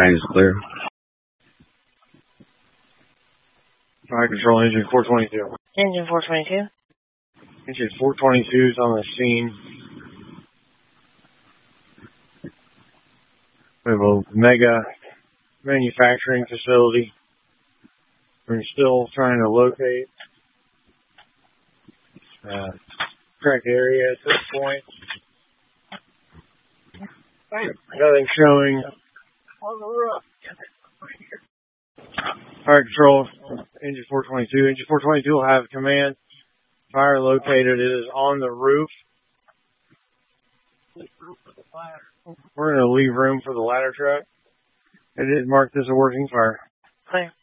Train is clear. Fire control, engine 422. Engine 422. Engine 422 is on the scene. We have a mega manufacturing facility. We're still trying to locate correct area at this point. Nothing showing on the roof. Fire control, engine 422. Engine 422 will have command. Fire located. It is on the roof. We're going to leave room for the ladder truck. It is marked as a working fire. Clear.